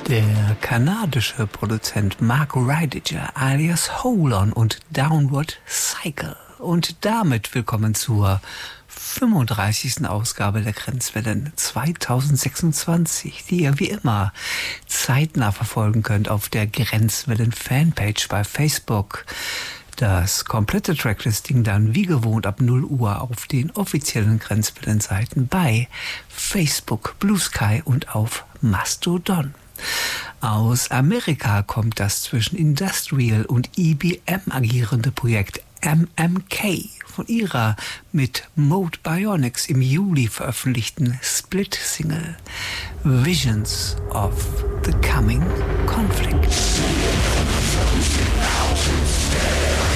Der kanadische Produzent Mark Reidiger alias Holon und Downward Cycle. Und damit willkommen zur 35. Ausgabe der Grenzwellen 2026, die ihr wie immer zeitnah verfolgen könnt auf der Grenzwellen Fanpage bei Facebook. Das komplette Tracklisting dann wie gewohnt ab 0 Uhr auf den offiziellen Grenzwellen-Seiten bei Facebook, Blue Sky und auf Mastodon. Aus Amerika kommt das zwischen Industrial und IBM agierende Projekt MMK von ihrer mit Mode Bionics im Juli veröffentlichten Split-Single Visions of the Coming Conflict.